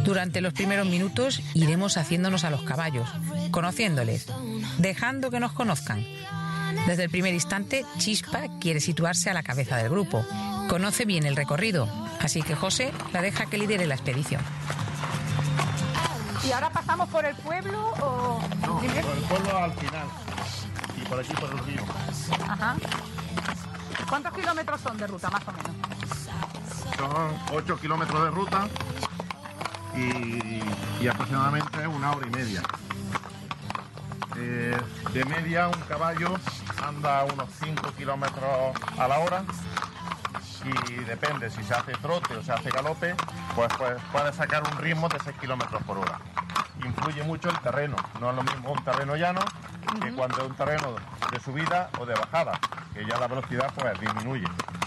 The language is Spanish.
Durante los primeros minutos iremos haciéndonos a los caballos, conociéndoles, dejando que nos conozcan. Desde el primer instante, Chispa quiere situarse a la cabeza del grupo. Conoce bien el recorrido, así que José la deja que lidere la expedición. ¿Y ahora pasamos por el pueblo o...? No, por el pueblo al final. Y por aquí por el río. Ajá. ¿Cuántos kilómetros son de ruta, más o menos? Son 8 kilómetros de ruta y aproximadamente 1 hora y media. De media, un caballo anda unos 5 kilómetros a la hora y depende si se hace trote o se hace galope, pues puede sacar un ritmo de 6 kilómetros por hora. Influye mucho el terreno, no es lo mismo un terreno llano que cuando es un terreno de subida o de bajada, que ya la velocidad pues disminuye.